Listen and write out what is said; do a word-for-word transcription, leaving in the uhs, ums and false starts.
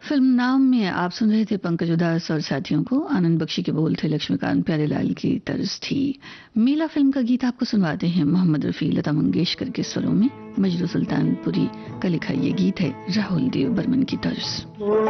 Film नाम में आप सुन रहे थे पंकज उधास और साथियों को। आनंद बख्शी के बोल थे, लक्ष्मीकांत प्यारेलाल की तर्ज थी। मेला फिल्म का गीत आपको सुनवाते हैं मोहम्मद रफी, लता मंगेशकर के स्वरों में। मजरू सुल्तानपुरी का लिखा ये गीत है राहुल देव बर्मन की तर्ज।